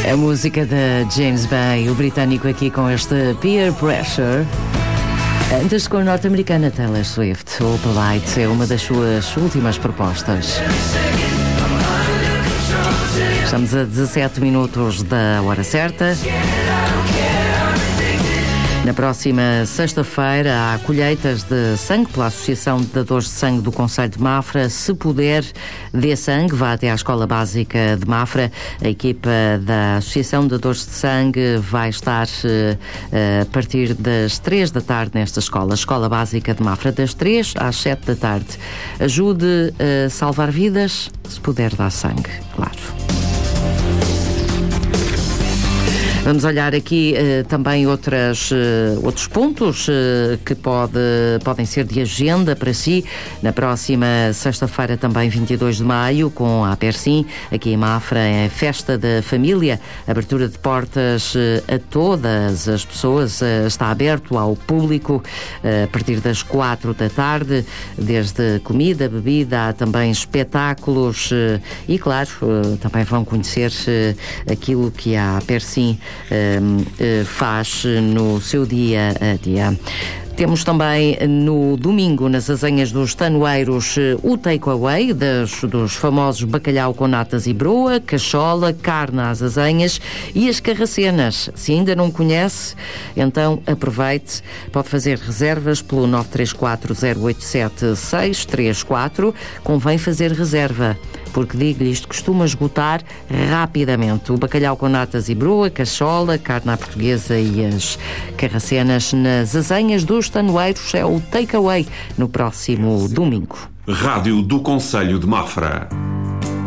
A música da James Bay, o britânico aqui com este Peer Pressure. Antes com a norte-americana Taylor Swift, Opalite é uma das suas últimas propostas. Estamos a 17 minutos da hora certa. Na próxima sexta-feira há colheitas de sangue pela Associação de Dadores de Sangue do Concelho de Mafra. Se puder, dê sangue, vá até à Escola Básica de Mafra. A equipa da Associação de Dadores de Sangue vai estar a partir das 3 da tarde nesta escola. Escola Básica de Mafra, das 3 às 7 da tarde. Ajude a salvar vidas, se puder dar sangue, claro. Vamos olhar aqui também outros pontos que podem ser de agenda para si. Na próxima sexta-feira, também 22 de maio, com a Apersim, aqui em Mafra, é Festa da Família. Abertura de portas a todas as pessoas, está aberto ao público a partir das 4 da tarde, desde comida, bebida, há também espetáculos e, claro, também vão conhecer aquilo que a Apersim faz no seu dia a dia. Temos também no domingo, nas Azenhas dos Tanoeiros, o takeaway dos famosos bacalhau com natas e broa, cachola, carne às azenhas e as carracenas. Se ainda não conhece, então aproveite. Pode fazer reservas pelo 934-087-634. Convém fazer reserva, porque digo-lhe, isto costuma esgotar rapidamente. O bacalhau com natas e broa, cachola, carne à portuguesa e as carracenas nas Azenhas dos Tanoeiros é o takeaway no próximo domingo. Rádio do Concelho de Mafra.